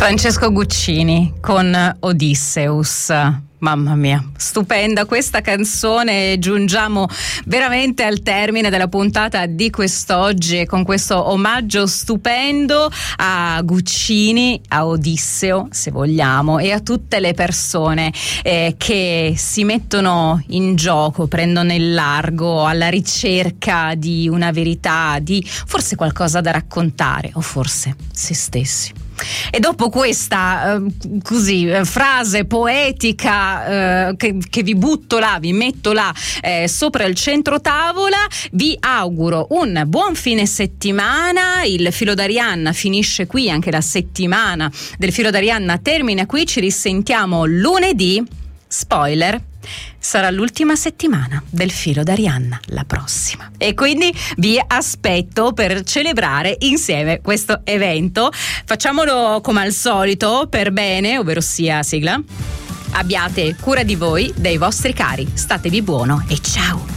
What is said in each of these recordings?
Francesco Guccini con Odysseus. Mamma mia, stupenda questa canzone. Giungiamo veramente al termine della puntata di quest'oggi con questo omaggio stupendo a Guccini, a Odisseo se vogliamo, e a tutte le persone che si mettono in gioco, prendono il largo alla ricerca di una verità, di forse qualcosa da raccontare o forse se stessi. E dopo questa frase poetica che vi butto là, vi metto là sopra il centro tavola, vi auguro un buon fine settimana. Il Filo d'Arianna finisce qui, anche la settimana del Filo d'Arianna termina qui. Ci risentiamo lunedì. Spoiler: sarà l'ultima settimana del Filo d'Arianna, la prossima, e quindi vi aspetto per celebrare insieme questo evento. Facciamolo come al solito per bene, ovvero sia sigla. Abbiate cura di voi, dei vostri cari, statevi buono e ciao.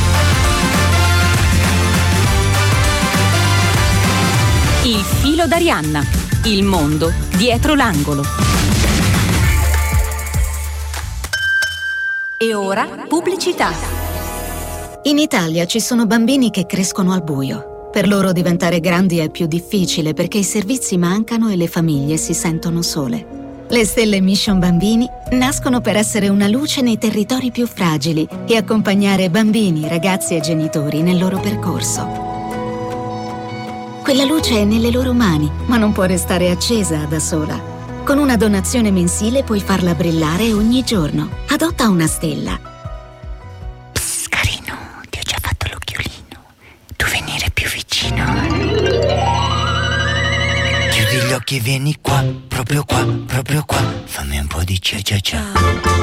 Il Filo d'Arianna, il mondo dietro l'angolo. E ora pubblicità. In Italia ci sono bambini che crescono al buio. Per loro diventare grandi è più difficile perché i servizi mancano e le famiglie si sentono sole. Le stelle Mission Bambini nascono per essere una luce nei territori più fragili e accompagnare bambini, ragazzi e genitori nel loro percorso. Quella luce è nelle loro mani, ma non può restare accesa da sola. Con una donazione mensile puoi farla brillare ogni giorno. Adotta una stella. Psst, carino, ti ho già fatto l'occhiolino. Tu venire più vicino. Chiudi gli occhi e vieni qua, proprio qua, proprio qua. Fammi un po' di cia cia cia.